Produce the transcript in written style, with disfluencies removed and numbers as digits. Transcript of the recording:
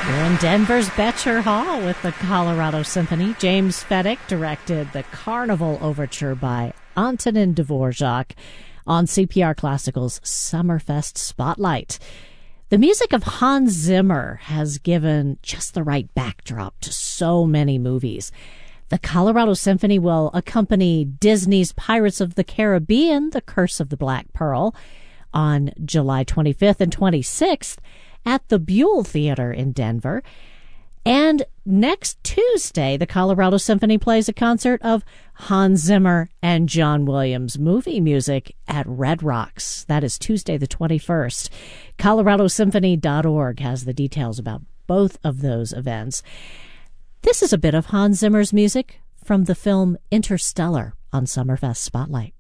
We're in Denver's Betcher Hall with the Colorado Symphony. James Fedek directed the Carnival Overture by Antonin Dvorak on CPR Classical's Summerfest Spotlight. The music of Hans Zimmer has given just the right backdrop to so many movies. The Colorado Symphony will accompany Disney's Pirates of the Caribbean, The Curse of the Black Pearl, on July 25th and 26th at the Buell Theater in Denver. And next Tuesday, the Colorado Symphony plays a concert of Hans Zimmer and John Williams movie music at Red Rocks. That is Tuesday the 21st. ColoradoSymphony.org has the details about both of those events. This is a bit of Hans Zimmer's music from the film Interstellar on Summerfest Spotlight.